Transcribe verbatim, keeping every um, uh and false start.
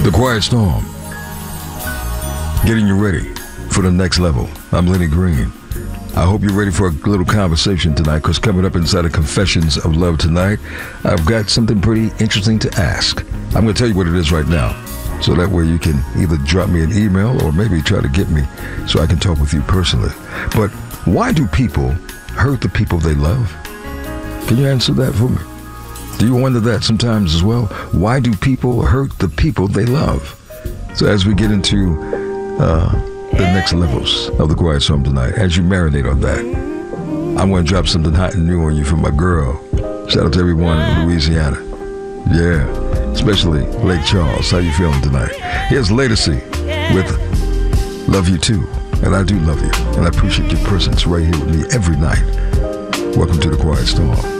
The Quiet Storm. Getting you ready for the next level. I'm Lenny Green. I hope you're ready for a little conversation tonight, because coming up inside of Confessions of Love tonight, I've got something pretty interesting to ask. I'm going to tell you what it is right now, so that way you can either drop me an email or maybe try to get me so I can talk with you personally. But why do people hurt the people they love? Can you answer that for me? Do you wonder that sometimes as well? Why do people hurt the people they love? So as we get into uh, the next levels of the Quiet Storm tonight, as you marinate on that, I'm going to drop something hot and new on you from my girl. Shout out to everyone in Louisiana. Yeah, especially Lake Charles. How you feeling tonight? Here's Ladisi with Love You Too. And I do love you. And I appreciate your presence right here with me every night. Welcome to the Quiet Storm.